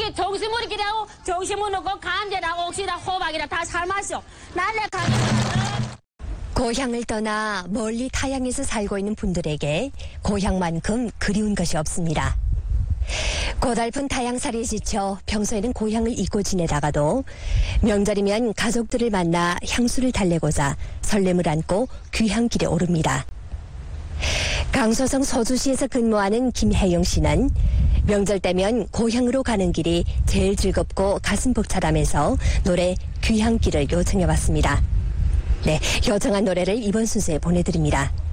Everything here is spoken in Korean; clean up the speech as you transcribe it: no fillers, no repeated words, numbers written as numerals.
우리 정신머리끼리하고 정신못 넣고 감자랑 옥시랑 호박이랑 다 삶았어. 날래 고향을 떠나 멀리 타향에서 살고 있는 분들에게 고향만큼 그리운 것이 없습니다. 고달픈 타향살이에 지쳐 평소에는 고향을 잊고 지내다가도 명절이면 가족들을 만나 향수를 달래고자 설렘을 안고 귀향길에 오릅니다. 강서성 서주시에서 근무하는 김혜영 씨는 명절 때면 고향으로 가는 길이 제일 즐겁고 가슴 벅차다면서 노래 귀향길을 요청해봤습니다. 네, 요청한 노래를 이번 순서에 보내드립니다.